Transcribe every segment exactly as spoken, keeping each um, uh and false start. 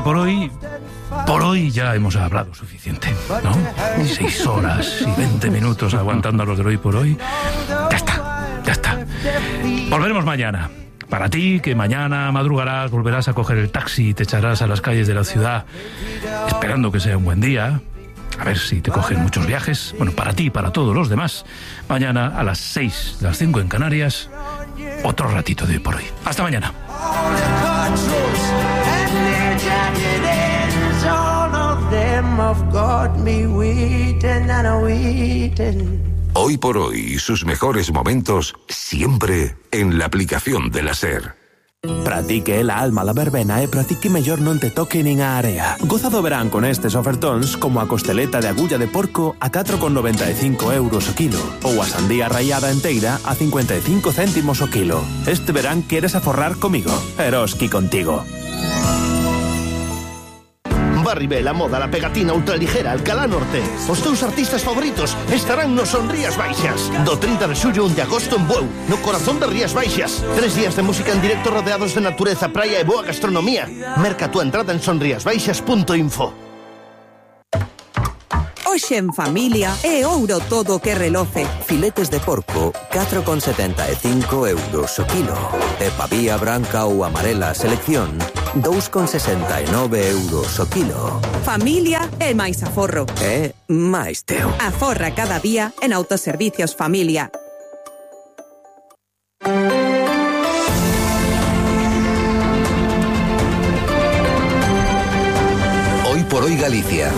por hoy, por hoy ya hemos hablado suficiente, ¿no? Seis horas y veinte minutos aguantando a los de hoy por hoy. Ya está, ya está. Volveremos mañana. Para ti, que mañana madrugarás, volverás a coger el taxi y te echarás a las calles de la ciudad, esperando que sea un buen día. A ver si te cogen muchos viajes. Bueno, para ti y para todos los demás. Mañana a las seis, las cinco en Canarias, otro ratito de hoy por hoy. Hasta mañana. Hoy por hoy, sus mejores momentos siempre en la aplicación de la SER. Pratique la alma la verbena e pratique mellor non te toque nin a area. Goza do verán con estes ofertóns como a costeleta de agulla de porco a catro con noventa e cinco euros o kilo ou a sandía rallada enteira a cincuenta e cinco céntimos o kilo. Este verán queres aforrar comigo. Eroski contigo. Barribel, a moda, la pegatina ultraligera, Alcalá Norte. Os teus artistas favoritos estarán no Son Rías Baixas. Do trinta de xullo a un de agosto en Bueu, no corazón de Rías Baixas. Tres días de música en directo rodeados de natureza, praia e boa gastronomía. Merca tu entrada en sonriasbaixas punto info. Hoxe en familia é ouro todo que reloce. Filetes de porco, catro con setenta e cinco euros o kilo. E pavía branca ou amarela selección, dous con sesenta e nove euros o kilo. Familia é máis aforro. É máis teu. Aforra cada día en Autoservicios Familia. Hoy por hoy Galicia.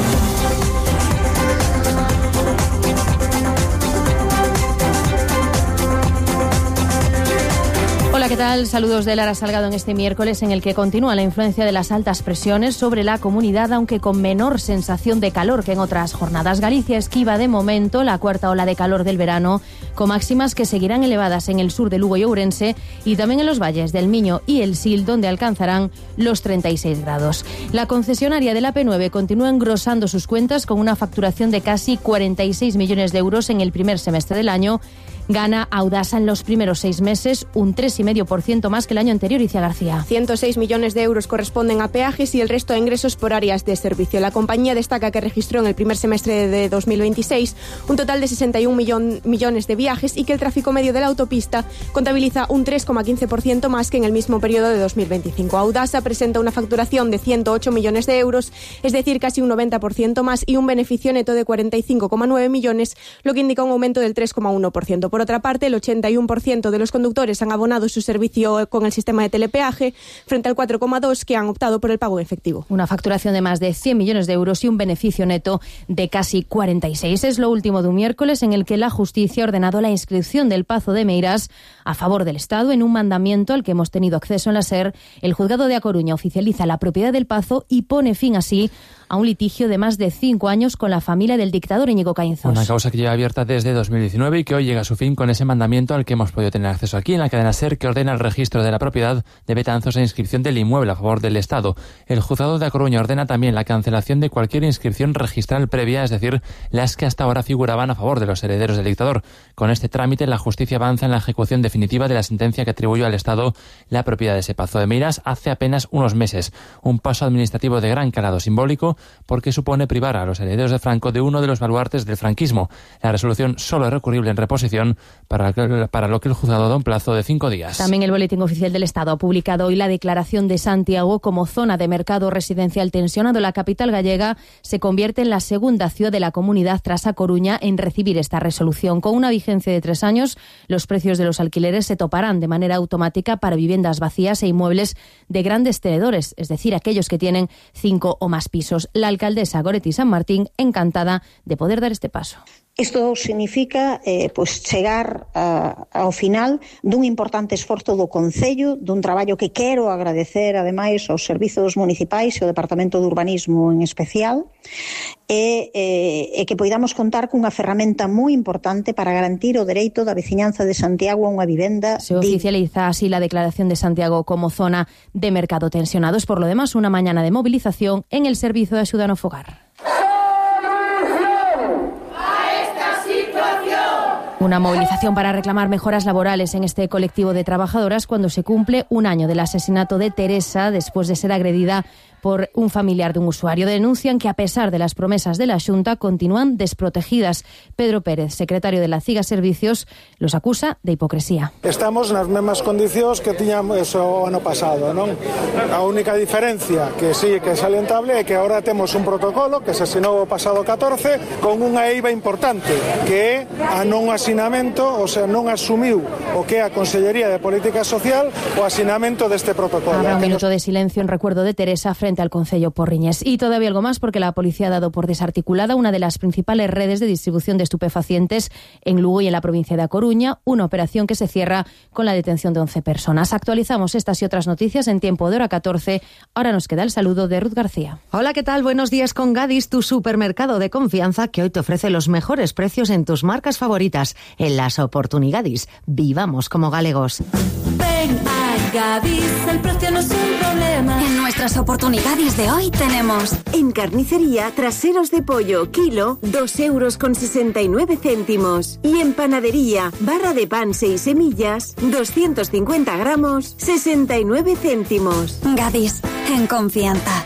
Hola, ¿qué tal? Saludos de Lara Salgado en este miércoles en el que continúa la influencia de las altas presiones sobre la comunidad, aunque con menor sensación de calor que en otras jornadas. Galicia esquiva de momento la cuarta ola de calor del verano, con máximas que seguirán elevadas en el sur de Lugo y Ourense y también en los valles del Miño y el Sil, donde alcanzarán los treinta y seis grados. La concesionaria de la P nueve continúa engrosando sus cuentas con una facturación de casi cuarenta y seis millones de euros en el primer semestre del año. Gana Audasa en los primeros seis meses un tres coma cinco por ciento más que el año anterior, Isia García. ciento seis millones de euros corresponden a peajes y el resto a ingresos por áreas de servicio. La compañía destaca que registró en el primer semestre de dos mil veintiséis un total de sesenta y un millón, millones de viajes y que el tráfico medio de la autopista contabiliza un tres coma quince por ciento más que en el mismo periodo de dos mil veinticinco. Audasa presenta una facturación de ciento ocho millones de euros, es decir, casi un noventa por ciento más, y un beneficio neto de cuarenta y cinco coma nueve millones, lo que indica un aumento del tres coma uno por ciento. Por otra parte, el ochenta y uno por ciento de los conductores han abonado su servicio con el sistema de telepeaje, frente al cuatro coma dos por ciento que han optado por el pago en efectivo. Una facturación de más de cien millones de euros y un beneficio neto de casi cuarenta y seis. Es lo último de un miércoles en el que la justicia ha ordenado la inscripción del Pazo de Meirás a favor del Estado en un mandamiento al que hemos tenido acceso en la SER. El juzgado de A Coruña oficializa la propiedad del Pazo y pone fin así a un litigio de más de cinco años con la familia del dictador Íñigo Caínzos. Una causa que lleva abierta desde dos mil diecinueve y que hoy llega a su fin con ese mandamiento al que hemos podido tener acceso aquí en la cadena SER, que ordena el registro de la propiedad de Betanzos e inscripción del inmueble a favor del Estado. El juzgado de A Coruña ordena también la cancelación de cualquier inscripción registral previa, es decir, las que hasta ahora figuraban a favor de los herederos del dictador. Con este trámite, la justicia avanza en la ejecución definitiva de la sentencia que atribuyó al Estado la propiedad de ese Pazo de Meirás hace apenas unos meses. Un paso administrativo de gran calado simbólico porque supone privar a los herederos de Franco de uno de los baluartes del franquismo. La resolución solo es recurrible en reposición, para, para lo que el juzgado da un plazo de cinco días. También el Boletín Oficial del Estado ha publicado hoy la declaración de Santiago como zona de mercado residencial tensionado. La capital gallega se convierte en la segunda ciudad de la comunidad tras A Coruña en recibir esta resolución. Con una vigencia de tres años, los precios de los alquileres se toparán de manera automática para viviendas vacías e inmuebles de grandes tenedores, es decir, aquellos que tienen cinco o más pisos. La alcaldesa Goretti San Martín encantada de poder dar este paso. Isto significa eh, pues, chegar a, ao final dun importante esforzo do Concello, dun traballo que quero agradecer ademais aos servizos municipais e ao Departamento de Urbanismo en especial, e, e, e que poidamos contar cunha ferramenta moi importante para garantir o dereito da veciñanza de Santiago a unha vivenda. Se oficializa así la declaración de Santiago como zona de mercado tensionado. Es por lo demás una mañana de movilización en el Servicio de Axuda no Fogar. Una movilización para reclamar mejoras laborales en este colectivo de trabajadoras cuando se cumple un año del asesinato de Teresa después de ser agredida por por un familiar de un usuario. Denuncian que, a pesar de las promesas de la Xunta, continúan desprotegidas. Pedro Pérez, secretario de la CIGA Servicios, los acusa de hipocresía. Estamos nas mesmas condicións que tiñamos o ano pasado, non? A única diferencia que sí que é salientable é que agora temos un protocolo que se asinou o pasado catorce con unha eiva importante, que é a non asinamento, o sea, non asumiu o que é a Consellería de Política Social o asinamento deste protocolo. Habrá un minuto de silencio en recuerdo de Teresa frente al Concello Porriñés. Y todavía algo más, porque la policía ha dado por desarticulada una de las principales redes de distribución de estupefacientes en Lugo y en la provincia de A Coruña, una operación que se cierra con la detención de once personas. Actualizamos estas y otras noticias en tiempo de hora catorce. Ahora nos queda el saludo de Ruth García. Hola, ¿qué tal? Buenos días con Gadis, tu supermercado de confianza que hoy te ofrece los mejores precios en tus marcas favoritas. En las oportunidades, vivamos como galegos. Ven a Gadis, el precio no es un problema. En nuestras oportunidades de hoy tenemos: en carnicería, traseros de pollo, kilo, dos euros con sesenta y nueve céntimos. Y en panadería, barra de pan seis semillas, doscientos cincuenta gramos, sesenta y nueve céntimos. Gadis, en confianza.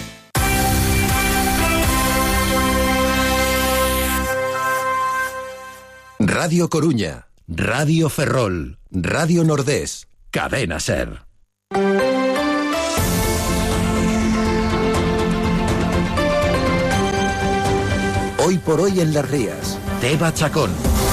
Radio Coruña, Radio Ferrol, Radio Nordés, Cadena Ser. Hoy por hoy en Las Rías, Teba Chacón.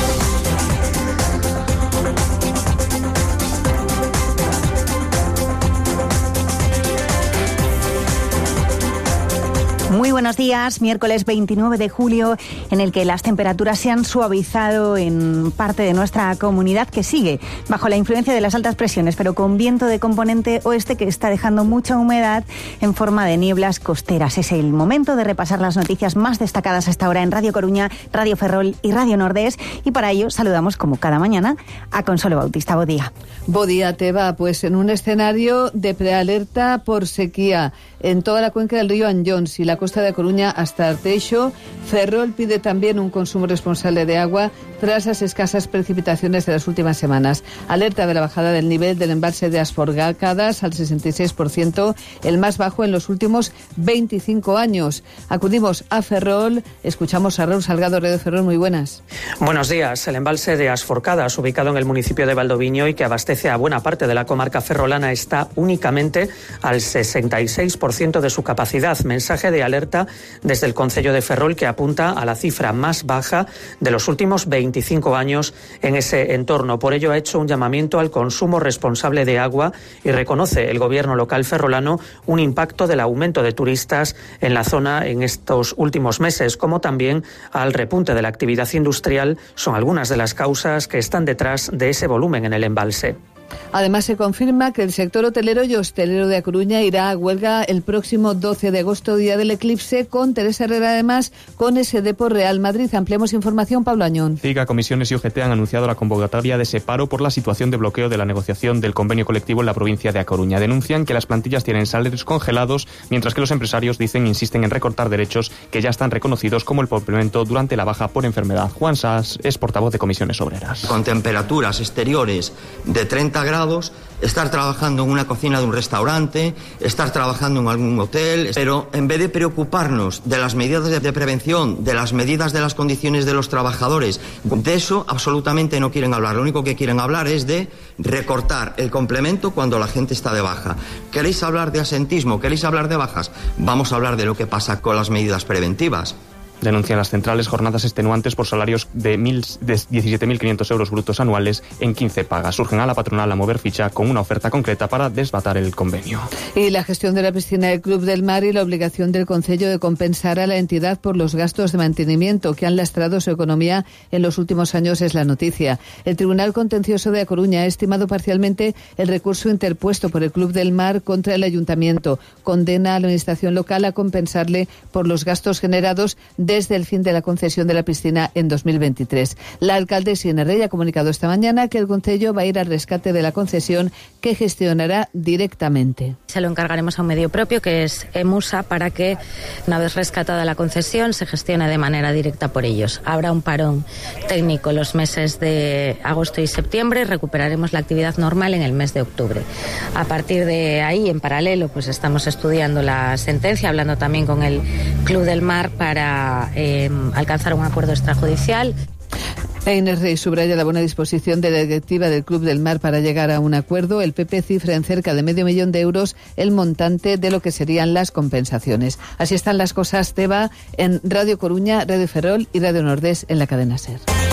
Muy buenos días, miércoles veintinueve de julio, en el que las temperaturas se han suavizado en parte de nuestra comunidad, que sigue bajo la influencia de las altas presiones, pero con viento de componente oeste que está dejando mucha humedad en forma de nieblas costeras. Es el momento de repasar las noticias más destacadas hasta ahora en Radio Coruña, Radio Ferrol y Radio Nordés, y para ello saludamos, como cada mañana, a Consuelo Bautista. Buen día. Buen día, Teba. Pues en un escenario de prealerta por sequía en toda la cuenca del río Anyons y la costa de Coruña hasta Arteixo, Ferrol pide también un consumo responsable de agua tras las escasas precipitaciones de las últimas semanas. Alerta de la bajada del nivel del embalse de Asforgacadas al sesenta y seis por ciento, el más bajo en los últimos veinticinco años. Acudimos a Ferrol, escuchamos a Raúl Salgado, Radio Ferrol. Muy buenas. Buenos días. El embalse de Asforcadas, ubicado en el municipio de Valdoviño y que abastece a buena parte de la comarca ferrolana, está únicamente al sesenta y seis por ciento de su capacidad. Mensaje de alerta desde el Concello de Ferrol, que apunta a la cifra más baja de los últimos veinticinco años en ese entorno. Por ello ha hecho un llamamiento al consumo responsable de agua y reconoce el gobierno local ferrolano un impacto del aumento de turistas en la zona en estos últimos meses, como también al repunte de la actividad industrial. Son algunas de las causas que están detrás de ese volumen en el embalse. Además, se confirma que el sector hotelero y hostelero de A Coruña irá a huelga el próximo doce de agosto, día del eclipse, con Teresa Herrera, además, con ese Depor Real Madrid. Ampliamos información, Pablo Añón. CIGA, Comisiones y U G T han anunciado la convocatoria de separo por la situación de bloqueo de la negociación del convenio colectivo en la provincia de A Coruña. Denuncian que las plantillas tienen salarios congelados, mientras que los empresarios dicen insisten en recortar derechos que ya están reconocidos, como el complemento durante la baja por enfermedad. Juan Sas es portavoz de Comisiones Obreras. Con temperaturas exteriores de treinta grados, estar trabajando en una cocina de un restaurante, estar trabajando en algún hotel, pero en vez de preocuparnos de las medidas de prevención, de las medidas de las condiciones de los trabajadores, de eso absolutamente no quieren hablar. Lo único que quieren hablar es de recortar el complemento cuando la gente está de baja. ¿Queréis hablar de asentismo? ¿Queréis hablar de bajas? Vamos a hablar de lo que pasa con las medidas preventivas. Denuncian las centrales jornadas extenuantes por salarios de, de diecisiete mil quinientos euros brutos anuales en quince pagas. Urgen a la patronal a mover ficha con una oferta concreta para desbatar el convenio. Y la gestión de la piscina del Club del Mar y la obligación del Concello de compensar a la entidad por los gastos de mantenimiento que han lastrado su economía en los últimos años es la noticia. El Tribunal Contencioso de A Coruña ha estimado parcialmente el recurso interpuesto por el Club del Mar contra el Ayuntamiento. Condena a la Administración local a compensarle por los gastos generados de desde el fin de la concesión de la piscina en dos mil veintitrés. La alcaldesa Inés Rey ha comunicado esta mañana que el Concello va a ir al rescate de la concesión, que gestionará directamente. Se lo encargaremos a un medio propio, que es EMUSA, para que, una vez rescatada la concesión, se gestione de manera directa por ellos. Habrá un parón técnico los meses de agosto y septiembre y recuperaremos la actividad normal en el mes de octubre. A partir de ahí, en paralelo, pues estamos estudiando la sentencia, hablando también con el Club del Mar para eh, alcanzar un acuerdo extrajudicial. Inés Rey subraya la buena disposición de la directiva del Club del Mar para llegar a un acuerdo. El P P cifra en cerca de medio millón de euros el montante de lo que serían las compensaciones. Así están las cosas, Teba, en Radio Coruña, Radio Ferrol y Radio Nordés en la cadena SER.